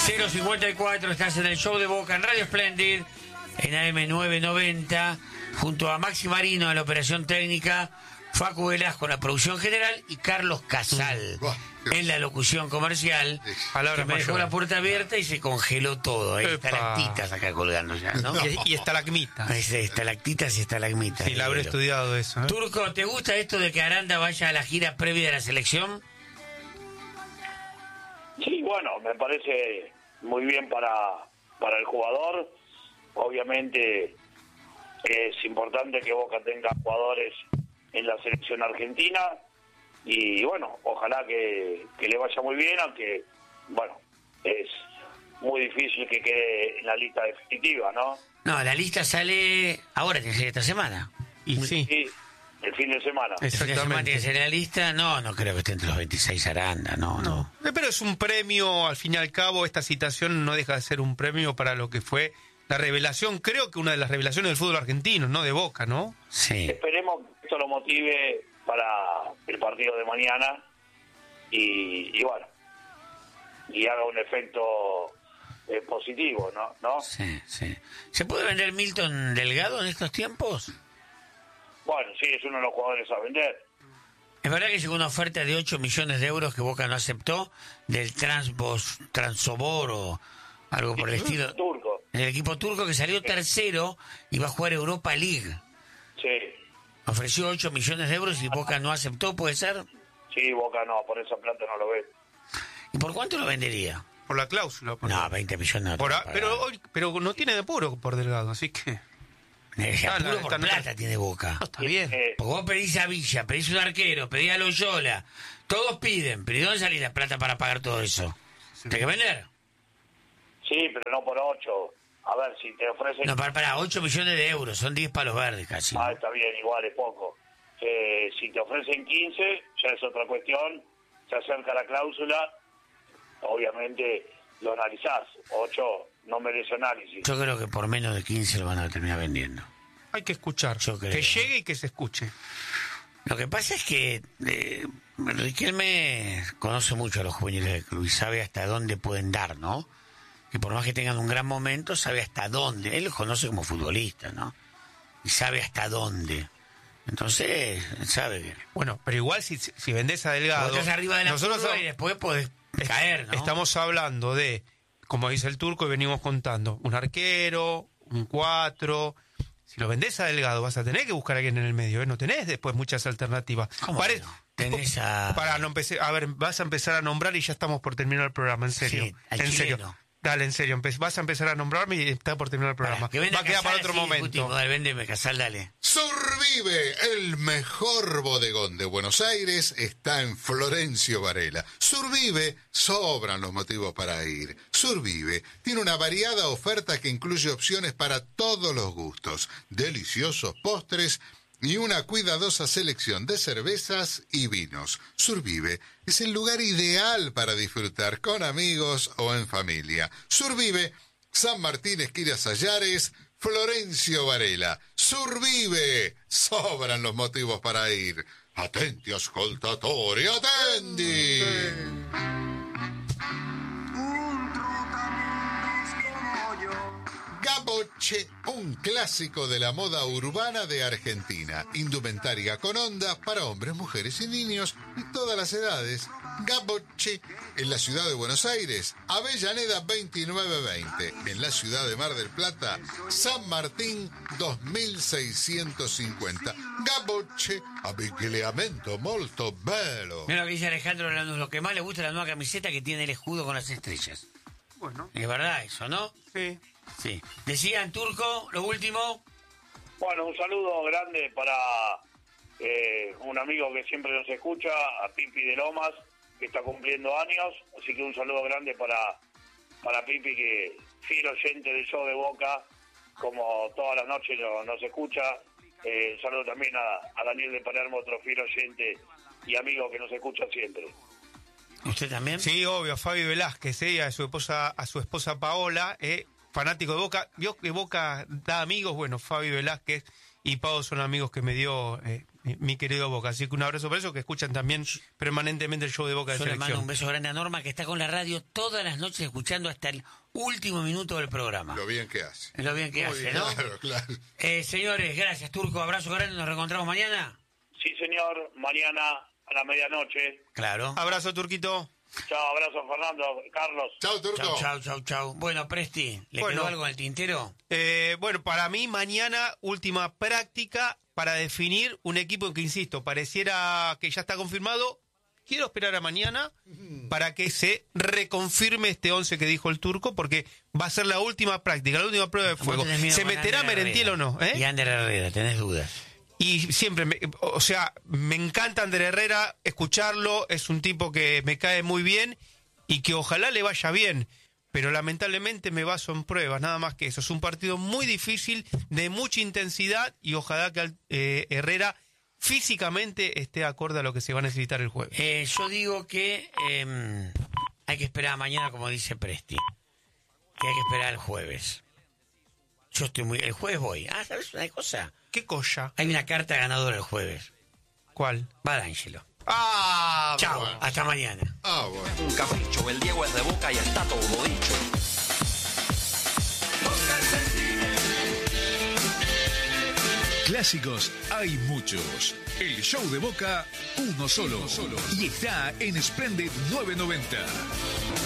054, estás en el show de Boca en Radio Splendid, en AM990, junto a Maxi Marino en la operación técnica, Facu Velasco en la producción general y Carlos Casal en la locución comercial. Que me dejó la puerta abierta y se congeló todo. Hay estalactitas acá colgando ya, ¿no? Y estalagmitas. Estalactitas y estalagmitas. Sí, la habré estudiado eso. Turco, ¿te gusta esto de que Aranda vaya a la gira previa de la selección? Sí, bueno, me parece muy bien para el jugador. Obviamente es importante que Boca tenga jugadores en la selección argentina y bueno, ojalá que le vaya muy bien, aunque bueno, es muy difícil que quede en la lista definitiva, ¿no? No, la lista sale ahora, tiene que ser esta semana. Y sí. Sí, el fin de semana. El fin de semana tiene que ser la lista. No creo que esté entre los 26 Aranda, no. Pero es un premio, al fin y al cabo, esta citación no deja de ser un premio para lo que fue la revelación, creo que una de las revelaciones del fútbol argentino, ¿no? De Boca, ¿no? Sí. Esperemos que esto lo motive para el partido de mañana y bueno, y haga un efecto positivo, ¿no? Sí. ¿Se puede vender Milton Delgado en estos tiempos? Bueno, sí, es uno de los jugadores a vender. Es verdad que llegó una oferta de 8 millones de euros que Boca no aceptó del Transobor o algo por el estilo. Turco. El equipo turco que salió tercero y va a jugar Europa League. Sí. Ofreció 8 millones de euros y Boca no aceptó, ¿puede ser? Sí, Boca no, por esa plata no lo ve. ¿Y por cuánto lo vendería? Por la cláusula. No, 20 millones. Pero no tiene de apuro por Delgado, así que... Apuro por plata tiene Boca. No, está bien. Porque vos pedís a Villa, pedís un arquero, pedís a Loyola. Todos piden, pero ¿y dónde salís la plata para pagar todo eso? ¿Tienes que vender? Sí, pero no por 8. A ver, si te ofrecen... No, para 8 millones de euros, son 10 palos verdes casi. Ah, está bien, igual es poco. Si te ofrecen 15, ya es otra cuestión, se acerca la cláusula, obviamente lo analizás. 8 no merece análisis. Yo creo que por menos de 15 lo van a terminar vendiendo. Hay que escuchar, Yo creo. que llegue y que se escuche. Lo que pasa es que Riquelme conoce mucho a los juveniles del club y sabe hasta dónde pueden dar, ¿no? Que por más que tengan un gran momento, sabe hasta dónde. Él los conoce como futbolista, ¿no? Y sabe hasta dónde. Entonces, sabe que... Bueno, pero igual si vendés a Delgado... Vos estás arriba de la curva y después podés caer, ¿no? Estamos hablando de, como dice el Turco y venimos contando, un arquero, un 4... Si lo vendés a Delgado vas a tener que buscar a alguien en el medio, ¿eh? No tenés después muchas alternativas. ¿Cómo que no? Tenés a... A ver, vas a empezar a nombrar y ya estamos por terminar el programa, en serio. Sí, al en chileno. serio. Dale, en serio, vas a empezar a nombrarme y está por terminar el programa. Va a quedar para otro momento. Dale, véndeme, Casal, dale. Survive, el mejor bodegón de Buenos Aires, está en Florencio Varela. Survive, sobran los motivos para ir. Survive tiene una variada oferta que incluye opciones para todos los gustos, deliciosos postres y una cuidadosa selección de cervezas y vinos. Survive es el lugar ideal para disfrutar con amigos o en familia. Survive, San Martín, esquina Sallares, Florencio Varela. Survive, sobran los motivos para ir. Attenti ascoltatori, attendi! Gaboche, un clásico de la moda urbana de Argentina. Indumentaria con onda para hombres, mujeres y niños y todas las edades. Gaboche, en la ciudad de Buenos Aires, Avellaneda 2920. En la ciudad de Mar del Plata, San Martín 2650. Gaboche, abbigliamento molto bello. Mira lo que dice Alejandro Lanús, lo que más le gusta es la nueva camiseta que tiene el escudo con las estrellas. Bueno. Es verdad eso, ¿no? Sí. Sí. Decían, Turco, lo último. Bueno, un saludo grande para un amigo que siempre nos escucha, a Pipi de Lomas, que está cumpliendo años, así que un saludo grande para Pipi, que fiel oyente del show de Boca, como todas las noches nos escucha. Un saludo también a Daniel de Palermo, otro fiel oyente y amigo que nos escucha siempre. ¿Usted también? Sí, obvio, Fabi Velázquez, a su esposa Paola, fanático de Boca. Vio que Boca da amigos, bueno, Fabi Velázquez y Pau son amigos que me dio mi querido Boca. Así que un abrazo por eso, que escuchan también permanentemente el show de Boca de Yo le mando Selección. un beso grande a Norma, que está con la radio todas las noches escuchando hasta el último minuto del programa. Lo bien que hace. Lo bien que Muy hace, bien, ¿no? Claro. Señores, gracias, Turco. Abrazo grande, nos reencontramos mañana. Sí, señor, mañana a la medianoche. Claro. Abrazo, Turquito. Chao, abrazo, Fernando, Carlos. Chao, Turco. Chau. Bueno, Presti, ¿le Bueno. quedó algo en el tintero? Bueno, para mí mañana última práctica para definir un equipo que, insisto, pareciera que ya está confirmado. Quiero esperar a mañana para que se reconfirme este 11 que dijo el Turco, porque va a ser la última práctica, la última prueba de Vos fuego. tenés miedo ¿Se con meterá Ander Merentiel Herrera. o no? Y Ander Herrera, tenés dudas. Y siempre, me encanta Ander Herrera, escucharlo, es un tipo que me cae muy bien y que ojalá le vaya bien, pero lamentablemente me baso en pruebas, nada más que eso. Es un partido muy difícil, de mucha intensidad, y ojalá que Herrera físicamente esté acorde a lo que se va a necesitar el jueves. Yo digo que hay que esperar a mañana, como dice Presti, que hay que esperar el jueves. Yo estoy el jueves voy. ¿Sabes una cosa? ¿Qué cosa? Hay una carta ganadora el jueves. ¿Cuál? Va D'Angelo. Ah, Chao, bueno. hasta mañana. Bueno. Un capricho, el Diego es de Boca y está todo dicho. Clásicos hay muchos. El show de Boca, uno solo. Y está en Splendid 990.